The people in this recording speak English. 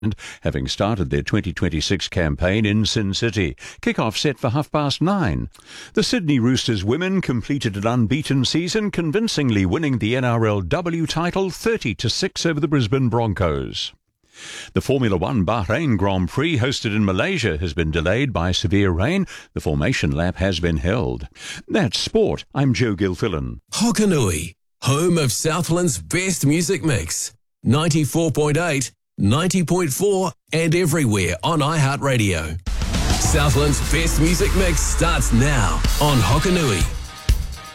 having started their 2026 campaign in Sin City. Kick-off set for 9:30. The Sydney Roosters women completed an unbeaten season, convincingly winning the NRLW title 30-6 over the Brisbane Broncos. The Formula One Bahrain Grand Prix, hosted in Malaysia, has been delayed by severe rain. The formation lap has been held. That's sport. I'm Joe Gilfillan. Hokanui, home of Southland's best music mix. 94.8, 90.4 and everywhere on iHeartRadio. Southland's best music mix starts now on Hokanui.